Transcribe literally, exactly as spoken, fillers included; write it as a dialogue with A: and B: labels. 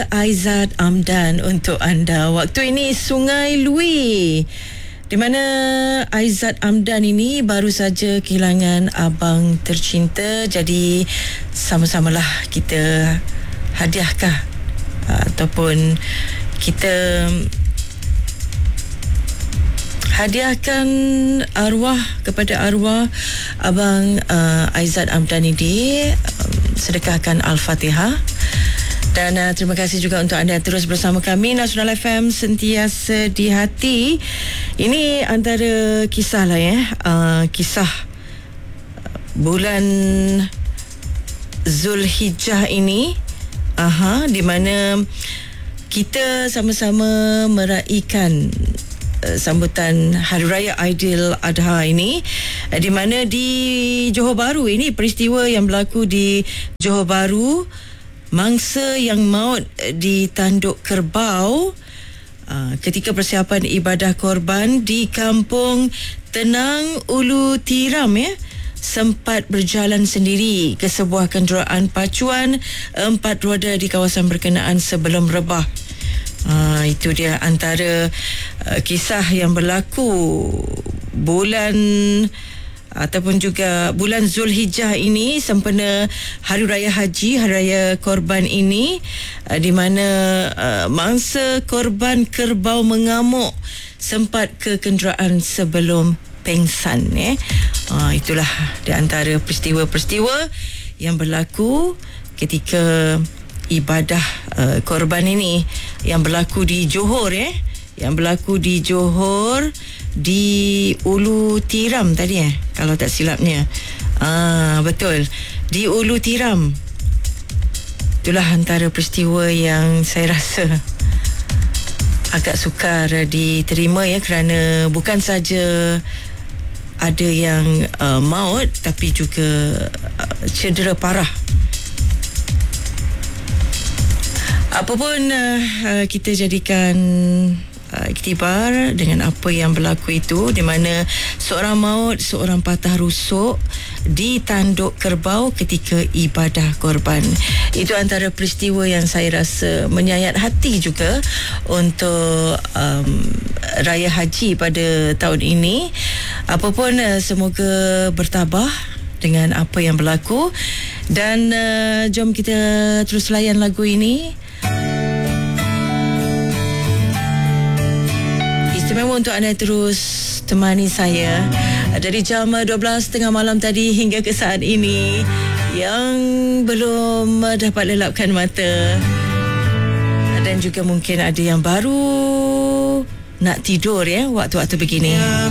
A: Aizat Amdan untuk anda. Waktu ini Sungai Lui, di mana Aizat Amdan ini baru saja kehilangan abang tercinta. Jadi sama-samalah kita hadiahkah ataupun kita hadiahkan arwah kepada arwah abang uh, Aizat Amdan ini, um, sedekahkan Al-Fatihah. Dan uh, terima kasih juga untuk anda yang terus bersama kami. Nasional F M, sentiasa di hati. Ini antara kisah lah ya, uh, kisah bulan Zulhijjah ini, aha, di mana kita sama-sama meraihkan uh, sambutan Hari Raya Aidiladha ini, uh, di mana di Johor Bahru ini, peristiwa yang berlaku di Johor Bahru, mangsa yang maut di Tanduk Kerbau uh, ketika persiapan ibadah korban di Kampung Tenang Ulu Tiram ya, sempat berjalan sendiri ke sebuah kenderaan pacuan empat roda di kawasan berkenaan sebelum rebah. Uh, itu dia antara uh, kisah yang berlaku bulan ataupun juga bulan Zulhijjah ini, sempena Hari Raya Haji, Hari Raya Korban ini, uh, di mana uh, mangsa korban kerbau mengamuk sempat ke kenderaan sebelum pengsan eh. Uh, itulah di antara peristiwa-peristiwa yang berlaku ketika ibadah uh, korban ini yang berlaku di Johor eh. Yang berlaku di Johor, di Ulu Tiram tadi eh, kalau tak silapnya. Ah, betul, di Ulu Tiram. Itulah antara peristiwa yang saya rasa agak sukar diterima ya, kerana bukan saja ada yang uh, maut, tapi juga uh, cedera parah. Apapun uh, kita jadikan Uh, iktibar dengan apa yang berlaku itu, di mana seorang maut, seorang patah rusuk di Tanduk Kerbau ketika ibadah korban. Itu antara peristiwa yang saya rasa menyayat hati juga untuk um, Raya Haji pada tahun ini. Apapun, uh, semoga bertabah dengan apa yang berlaku. Dan uh, jom kita terus layan lagu ini. Memang untuk anda terus temani saya dari jam dua belas tiga puluh malam tadi hingga ke saat ini, yang belum dapat lelapkan mata dan juga mungkin ada yang baru nak tidur ya waktu-waktu begini.